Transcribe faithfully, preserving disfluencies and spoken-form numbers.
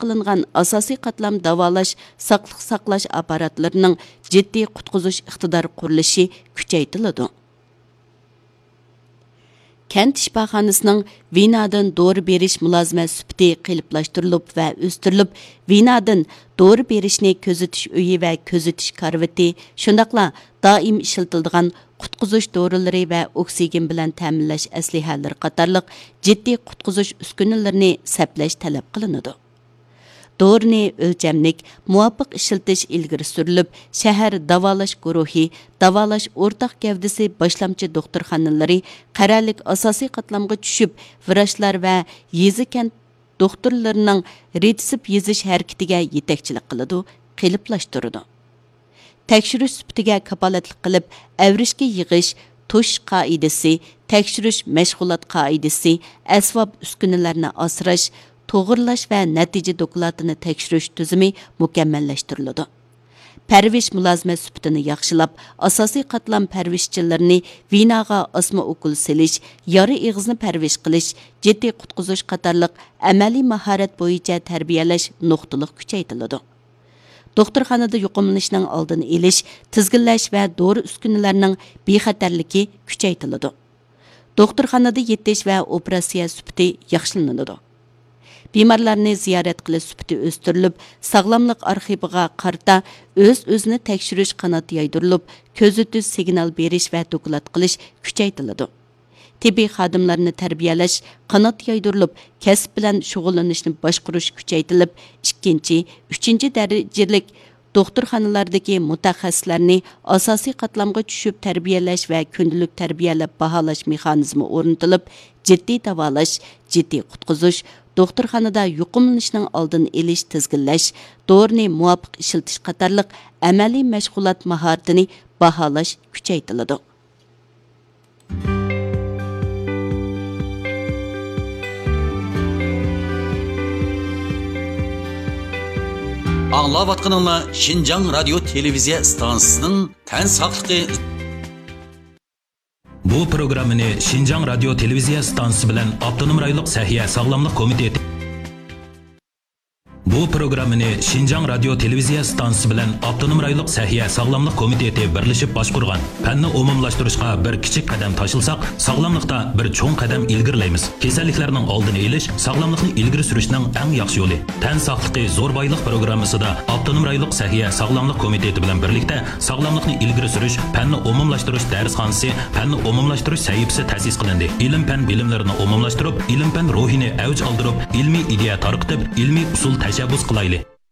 qilingan asosiy qatlam davolash, saqliq saqlash aparatlarining jiddiy qutqizish iqtidor qurilishi kuchaytiriladi. Kent shifoxonasining vinodan dori berish mulozima sifati qiliblaştırılıp va o'stirilib, vinodan dori berishni ko'zitish uyi va ko'zitish karvati, shundaqla doim ishlatiladigan qutqizish dorilari va oksigen bilan ta'minlash aslihalari qatorliq jiddiy qutqizish uskunalarini saplash talab qilinadi. Dorini o'lchamlik, muvofiq ishlatish ilgari surilib, shahar davolash guruhi, davolash o'rtaq gavdasi boshlamchi doktorxonalari qaralik asosiy qatlamga tushib, vrachlar va yezi kent doktorlarining retsept yezish harakatiga yetakchilik qiladi, qiliblaştıradi. Tekshirish sifatiga kapolatlik qilib, avrishga yig'ish, tush qoidasi, tekshirish mashg'ulot qoidasi, asbob uskunalarni asrash, to'g'irlash va natija dokladini tekshirish tizimi mukammallashtiriladi. Parvish mulozima sifatini yaxshilab, asosiy qatlam parvishchilarini vinoga osma ukul selish, yori ig'izni parvish qilish, jiddiy qutqizish qatorliq amaliy mahorat bo'yicha tarbiyalash nuqtaliq kuchaytiriladi. Doktorxonada yuqumlanishning oldini olish, tizginlash va dori uskunalarining bexatarligi kuchaytiriladi. Doktorxonada yetish va operatsiya sifati yaxshilanadi. Bemorlarni ziyorat qilish sifati o'stirilib, sog'lomlik arxiviga qarta o'z-o'zini tekshirish qanoti yaydirilib, ko'zitish, signal berish va doklad qilish kuchaytiriladi. Tibbiy xodimlarni tarbiyalash qanot yaydirilib, kasb bilan shug'ullanishni boshqarish kuchaytirilib, ikkinchi, uchinchi darajalik doktorxonalardagi mutaxassislarni asosiy qatlamga tushib tarbiyalash va kundalik tarbiyalab baholash mexanizmi o'rnatilib, jiddiy davolash, jiddiy qutqizish, doktorxonada yuqumlanishning oldini olish, tizginlash, dorini muvofiq ishlatish qatorliq amaliy mashg'ulot mahoratini baholash kuchaytiriladi. Аңлаватқаныңла Шинжаң радио телевизия станциясының тән сақлықы. Bu programmani Шинжаң радио телевизия станциясы bilan Avtonom rayonlik Sahiya sog'lomlik komiteti Bu programmani Шинжаң радио телевизия станциясы bilan Avtonom rayonlik Sahiya sog'lomlik komiteti birlashib boshqargan. Fanni umumlashtirishga bir kichik qadam tashilsak, sog'lomlikda bir cho'ng qadam ilgirlaymiz. Kasalliklarning oldini olish, sog'lomlikni ilgari surishning eng yaxshi yo'li. Tan sog'ligi zo'r boylik programmasida Avtonom rayonlik Sahiya sog'lomlik komiteti bilan birlikda sog'lomlikni ilgari surish, fanni umumlashtirish darsxonasi, fanni umumlashtirish sahifasi ta'sis qilindi. Ilm fan bilimlarini umumlashtirib, ilm fan ruhini avj oldirib, ilmiy ideya tarqitib, ilmiy usul tashabbus qilaylik.